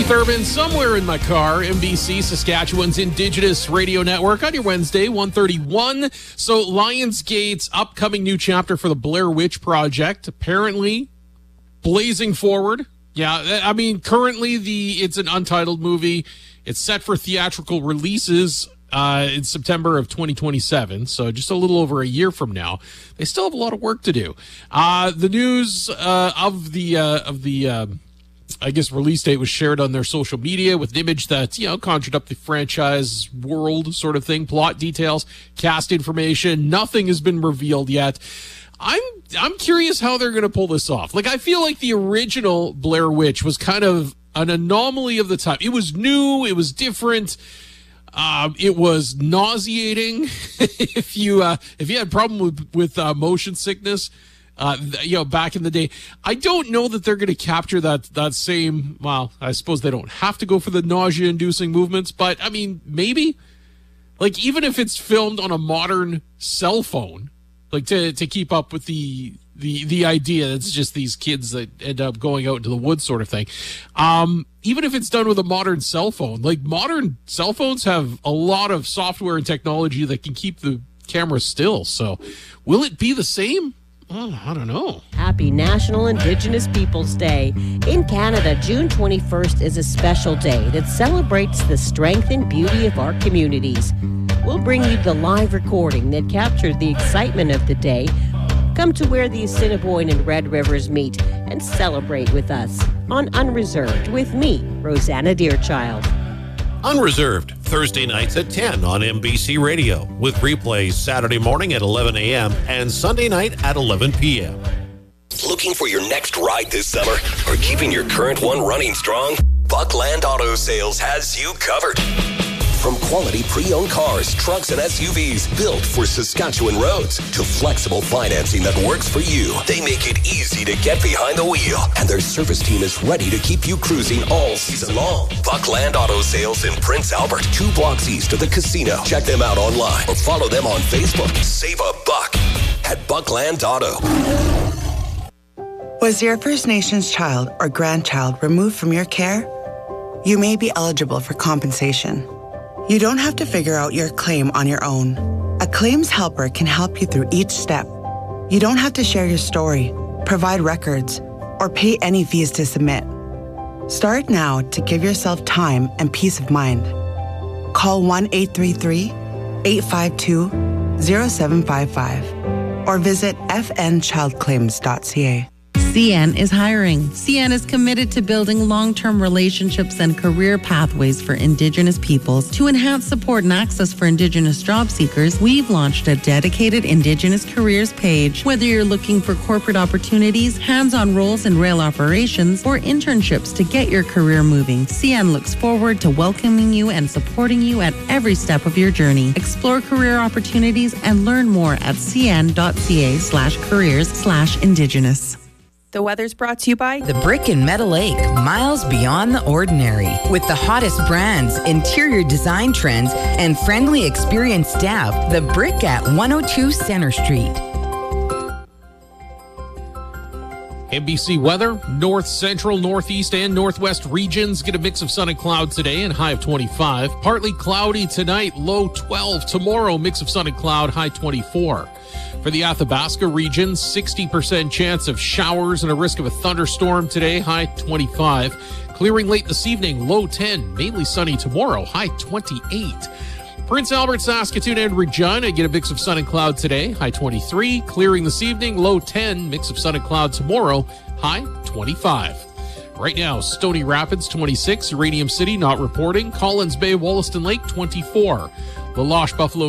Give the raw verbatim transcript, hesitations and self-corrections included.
Keith Urban, somewhere in my car, M B C, Saskatchewan's Indigenous Radio Network on your Wednesday, one thirty-one. So Lionsgate's upcoming new chapter for the Blair Witch Project, apparently blazing forward. Yeah, I mean, currently the it's an untitled movie. It's set for theatrical releases uh, in September of twenty twenty-seven, so just a little over a year from now. They still have a lot of work to do. Uh, the news uh, of the uh, of the uh, I guess release date was shared on their social media with an image that, you know, conjured up the franchise world sort of thing, plot details, cast information. Nothing has been revealed yet. I'm I'm curious how they're going to pull this off. Like, I feel like the original Blair Witch was kind of an anomaly of the time. It was new. It was different. Um, it was nauseating. if you uh, if you had a problem with with uh, motion sickness, uh, you know, back in the day, I don't know that they're going to capture that that same. Well, I suppose they don't have to go for the nausea-inducing movements, but I mean, maybe. Like, even if it's filmed on a modern cell phone. Like, to to keep up with the the the idea, it's just these kids that end up going out into the woods sort of thing. Um, even if it's done with a modern cell phone, like, modern cell phones have a lot of software and technology that can keep the camera still. So will it be the same? Oh, I don't know. Happy National Indigenous Peoples Day. In Canada, June twenty-first is a special day that celebrates the strength and beauty of our communities. We'll bring you the live recording that captured the excitement of the day. Come to where the Assiniboine and Red Rivers meet and celebrate with us on Unreserved with me, Rosanna Deerchild. Unreserved, Thursday nights at ten on M B C Radio, with replays Saturday morning at eleven a.m. and Sunday night at eleven p.m. Looking for your next ride this summer or keeping your current one running strong? Buckland Auto Sales has you covered. From quality pre-owned cars, trucks, and S U Vs built for Saskatchewan roads to flexible financing that works for you, they make it easy to get behind the wheel. And their service team is ready to keep you cruising all season long. Buckland Auto Sales in Prince Albert, two blocks east of the casino. Check them out online or follow them on Facebook. Save a buck at Buckland Auto. Was your First Nations child or grandchild removed from your care? You may be eligible for compensation. You don't have to figure out your claim on your own. A claims helper can help you through each step. You don't have to share your story, provide records, or pay any fees to submit. Start now to give yourself time and peace of mind. Call one eight three three, eight five two, zero seven five five or visit f n child claims dot c a. C N is hiring. C N is committed to building long-term relationships and career pathways for Indigenous peoples. To enhance support and access for Indigenous job seekers, we've launched a dedicated Indigenous careers page. Whether you're looking for corporate opportunities, hands-on roles in rail operations, or internships to get your career moving, C N looks forward to welcoming you and supporting you at every step of your journey. Explore career opportunities and learn more at cn.ca slash careers slash Indigenous. The weather's brought to you by The Brick in Meadow Lake, miles beyond the ordinary. With the hottest brands, interior design trends, and friendly, experienced staff, The Brick at one oh two Center Street. M B C weather, north, central, northeast, and northwest regions get a mix of sun and cloud today and high of twenty-five. Partly cloudy tonight, low twelve. Tomorrow, mix of sun and cloud, high twenty-four. For the Athabasca region, sixty percent chance of showers and a risk of a thunderstorm today, high twenty-five. Clearing late this evening, low ten. Mainly sunny tomorrow, high twenty-eight. Prince Albert, Saskatoon, and Regina get a mix of sun and cloud today, high twenty-three. Clearing this evening, low ten. Mix of sun and cloud tomorrow, high twenty-five. Right now, Stony Rapids, twenty-six. Uranium City, not reporting. Collins Bay, Wollaston Lake, twenty-four. La Loche, Buffalo,